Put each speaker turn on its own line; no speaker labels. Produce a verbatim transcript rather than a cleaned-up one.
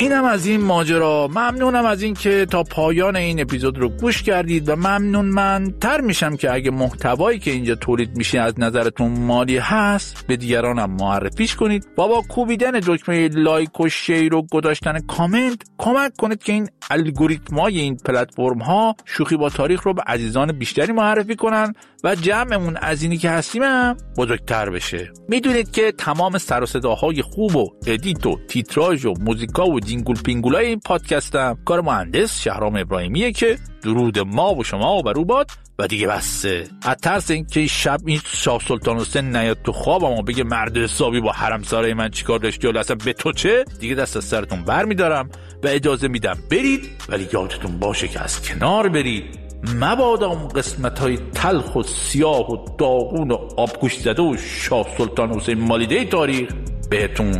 اینم از این ماجرا. ممنونم از این که تا پایان این اپیزود رو گوش کردید و ممنون من تر میشم که اگه محتوایی که اینجا تولید میشه از نظرتون مالی هست به دیگرانم معرفیش کنید و با کوبیدن دکمه لایک و شیر و گذاشتن کامنت کمک کنید که این الگوریتمای این پلتفرم ها شوخی با تاریخ رو به عزیزان بیشتری معرفی کنن و جمعمون از اینی که هستیم هم بزرگتر بشه. میدونید که تمام سر و صداهای خوب و ادیت و تیتراژ و موزیکا و جینگول پینگولای این پادکستم کار مهندس شهرام ابراهیمیه که درود ما و شما و بروباد و دیگه بسه. از ترس اینکه شب این شاه سلطان حسین نیاد تو خوابم و بگه مرد حسابی با حرمسرای من چیکار داشتی و اصلا به تو چه، دیگه دست از سرتون بر میدارم و اجازه میدم برید، ولی یادتون باشه که از کنار برید، مبادا اون قسمت های تلخ و سیاه و داغون و آبگوش زده و شاه سلطان حسین مالیده تاریخ بهتون